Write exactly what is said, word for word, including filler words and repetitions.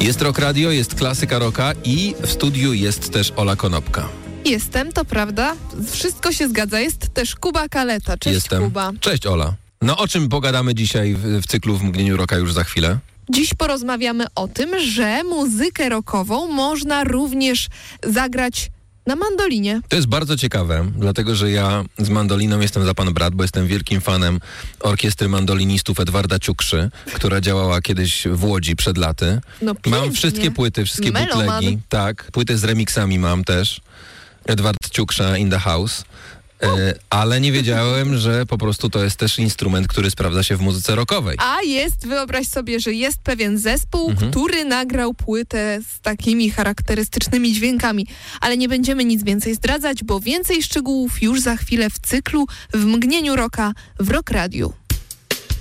Jest Rock Radio, jest klasyka rocka i w studiu jest też Ola Konopka. Jestem, to prawda. Wszystko się zgadza. Jest też Kuba Kaleta. Cześć, Jestem. Kuba. Cześć, Ola. No o czym pogadamy dzisiaj w, w cyklu W mgnieniu rocka już za chwilę? Dziś porozmawiamy o tym, że muzykę rockową można również zagrać na mandolinie. To jest bardzo ciekawe, dlatego że ja z mandoliną jestem za pan brat, bo jestem wielkim fanem orkiestry mandolinistów Edwarda Ciukszy, która działała kiedyś w Łodzi przed laty. No pięknie. Mam wszystkie płyty, wszystkie Meloman. bootlegi. Tak, płyty z remixami mam też. Edward Ciuksza in the house. E, ale nie wiedziałem, że po prostu to jest też instrument, który sprawdza się w muzyce rockowej. A jest, wyobraź sobie, że jest pewien zespół, Mhm. który nagrał płytę z takimi charakterystycznymi dźwiękami. Ale nie będziemy nic więcej zdradzać, bo więcej szczegółów już za chwilę w cyklu W mgnieniu rocka w Rock Radiu.